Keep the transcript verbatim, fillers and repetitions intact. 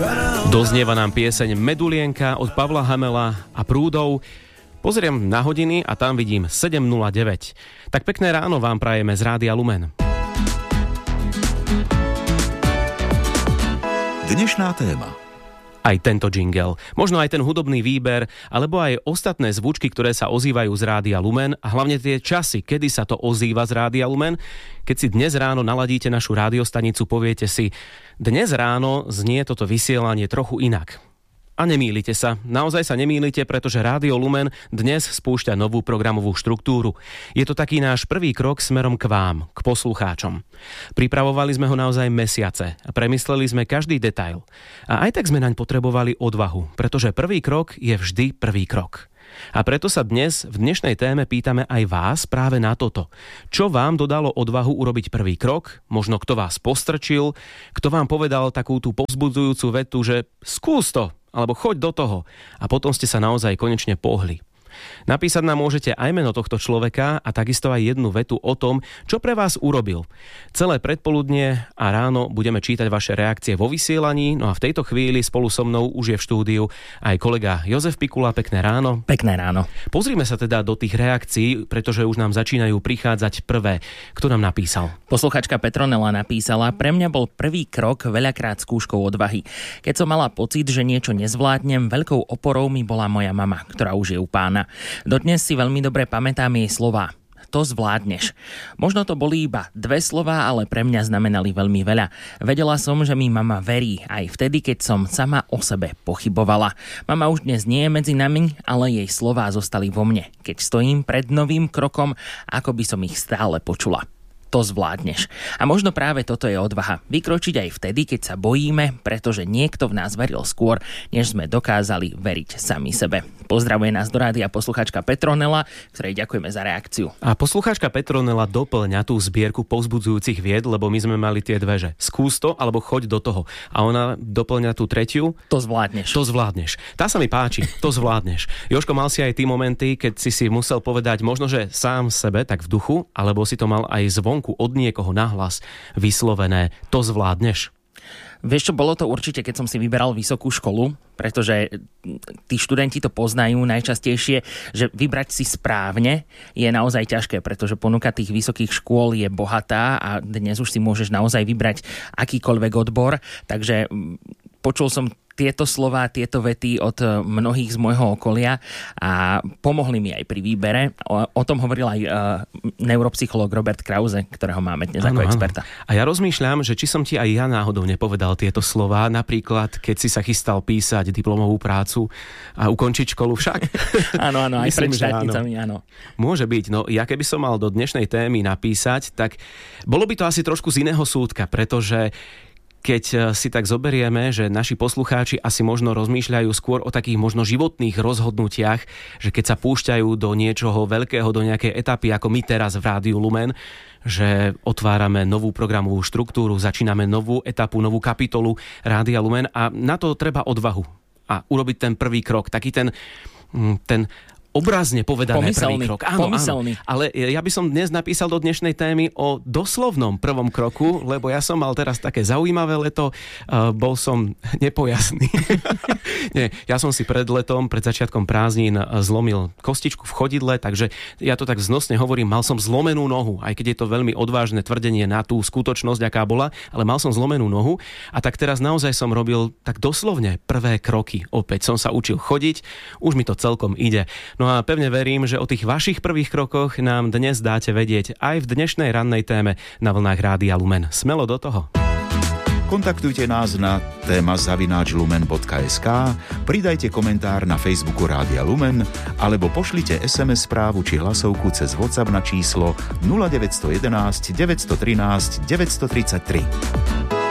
Doznieva nám pieseň Medulienka od Pavla Hamela a Prúdov. Pozriem na hodiny a tam vidím sedem nula deväť. Tak pekné ráno vám prajeme z Rádia Lumen. Dnešná téma. Aj tento jingle, možno aj ten hudobný výber, alebo aj ostatné zvučky, ktoré sa ozývajú z Rádia Lumen a hlavne tie časy, kedy sa to ozýva z Rádia Lumen. Keď si dnes ráno naladíte našu rádiostanicu, poviete si, dnes ráno znie toto vysielanie trochu inak. A nemýlite sa, naozaj sa nemýlite, pretože Rádio Lumen dnes spúšťa novú programovú štruktúru. Je to taký náš prvý krok smerom k vám, k poslucháčom. Pripravovali sme ho naozaj mesiace a premysleli sme každý detail. A aj tak sme naň potrebovali odvahu, pretože prvý krok je vždy prvý krok. A preto sa dnes v dnešnej téme pýtame aj vás práve na toto. Čo vám dodalo odvahu urobiť prvý krok? Možno kto vás postrčil? Kto vám povedal takú tú povzbudzujúcu vetu, že skús to, alebo choď do toho. A potom ste sa naozaj konečne pohli. Napísať nám môžete aj meno tohto človeka a takisto aj jednu vetu o tom, čo pre vás urobil. Celé predpoludnie a ráno budeme čítať vaše reakcie vo vysielaní, no a v tejto chvíli spolu so mnou už je v štúdiu aj kolega Jozef Pikula. Pekné ráno. Pekné ráno. Pozrime sa teda do tých reakcií, pretože už nám začínajú prichádzať prvé. Kto nám napísal? Posluchačka Petronela napísala: pre mňa bol prvý krok veľakrát skúškou odvahy. Keď som mala pocit, že niečo nezvládnem, veľkou oporou mi bola moja mama, ktorá už je u pána. Dodnes si veľmi dobre pamätám jej slová. To zvládneš. Možno to boli iba dve slová, ale pre mňa znamenali veľmi veľa. Vedela som, že mi mama verí, aj vtedy, keď som sama o sebe pochybovala. Mama už dnes nie je medzi nami, ale jej slová zostali vo mne. Keď stojím pred novým krokom, ako by som ich stále počula. To zvládneš. A možno práve toto je odvaha. Vykročiť aj vtedy, keď sa bojíme, pretože niekto v nás veril skôr, než sme dokázali veriť sami sebe. Pozdravuje nás do rádia posluchačka Petronela, ktorej ďakujeme za reakciu. A posluchačka Petronela doplňa tú zbierku povzbudzujúcich vied, lebo my sme mali tie dve, že skús to alebo choď do toho. A ona doplňa tú tretiu. To zvládneš. To zvládneš. Tá sa mi páči. To zvládneš. Jožko, mal si aj tí momenty, keď si si musel povedať možno, že sám sebe, tak v duchu, alebo si to mal aj zvonku od niekoho nahlas vyslovené, to zvládneš? Vieš čo, bolo to určite, keď som si vyberal vysokú školu, pretože tí študenti to poznajú najčastejšie, že vybrať si správne je naozaj ťažké, pretože ponuka tých vysokých škôl je bohatá a dnes už si môžeš naozaj vybrať akýkoľvek odbor, takže počul som tieto slová, tieto vety od mnohých z môjho okolia a pomohli mi aj pri výbere. O, o tom hovoril aj uh, neuropsychológ Robert Krause, ktorého máme dnes ano, ako experta. Ano. A ja rozmýšľam, že či som ti aj ja náhodou nepovedal tieto slová, napríklad keď si sa chystal písať diplomovú prácu a ukončiť školu však. Áno, áno, aj pred štátnicami, áno. Môže byť, no ja keby som mal do dnešnej témy napísať, tak bolo by to asi trošku z iného súdka, pretože keď si tak zoberieme, že naši poslucháči asi možno rozmýšľajú skôr o takých možno životných rozhodnutiach, že keď sa púšťajú do niečoho veľkého, do nejakej etapy, ako my teraz v Rádiu Lumen, že otvárame novú programovú štruktúru, začíname novú etapu, novú kapitolu Rádia Lumen a na to treba odvahu a urobiť ten prvý krok, taký ten, ten obrazne povedané pomyselný, prvý krok. Áno, pomyselný. áno. Ale ja by som dnes napísal do dnešnej témy o doslovnom prvom kroku, lebo ja som mal teraz také zaujímavé leto, uh, bol som nepojasný. Nie, ja som si pred letom, pred začiatkom prázdnin zlomil kostičku v chodidle, takže ja to tak vznosne hovorím, mal som zlomenú nohu, aj keď je to veľmi odvážne tvrdenie na tú skutočnosť, aká bola, ale mal som zlomenú nohu a tak teraz naozaj som robil tak doslovne prvé kroky. Opäť som sa učil chodiť, už mi to celkom ide. No a pevne verím, že o tých vašich prvých krokoch nám dnes dáte vedieť aj v dnešnej rannej téme na vlnách Rádia Lumen. Smelo do toho. Kontaktujte nás na téma zavináč lumen bodka es ká, pridajte komentár na Facebooku Rádia Lumen alebo pošlite es em es správu či hlasovku cez WhatsApp na číslo nula deväť jedna jedna, deväť jedna tri, deväť tri tri.